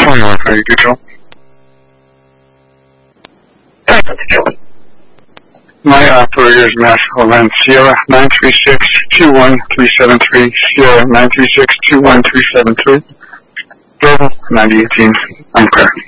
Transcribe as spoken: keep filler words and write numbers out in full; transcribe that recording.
Are you control? My operator is Master Hold Sierra nine three six two one three seven three, Sierra nine three six two one three seven three, Global ninety eighteen, I'm clear.